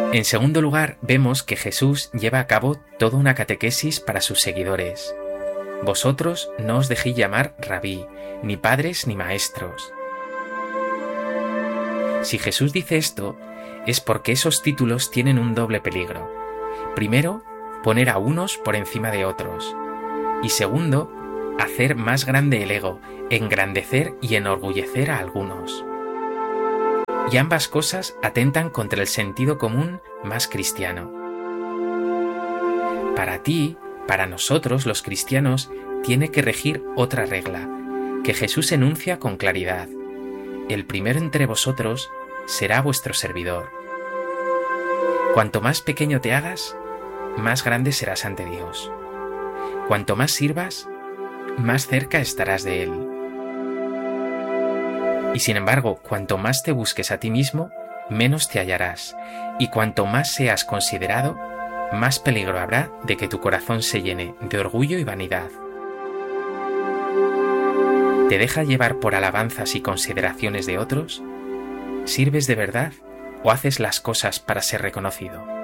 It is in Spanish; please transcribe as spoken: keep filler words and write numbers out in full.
En segundo lugar, vemos que Jesús lleva a cabo toda una catequesis para sus seguidores. Vosotros no os dejéis llamar rabí, ni padres ni maestros. Si Jesús dice esto, es porque esos títulos tienen un doble peligro. Primero, poner a unos por encima de otros. Y segundo, hacer más grande el ego, engrandecer y enorgullecer a algunos. Y ambas cosas atentan contra el sentido común más cristiano. Para ti, para nosotros los cristianos, tiene que regir otra regla, que Jesús enuncia con claridad. El primero entre vosotros será vuestro servidor. Cuanto más pequeño te hagas, más grande serás ante Dios. Cuanto más sirvas, más cerca estarás de Él. Y sin embargo, cuanto más te busques a ti mismo, menos te hallarás, y cuanto más seas considerado, más peligro habrá de que tu corazón se llene de orgullo y vanidad. ¿Te deja llevar por alabanzas y consideraciones de otros? ¿Sirves de verdad o haces las cosas para ser reconocido?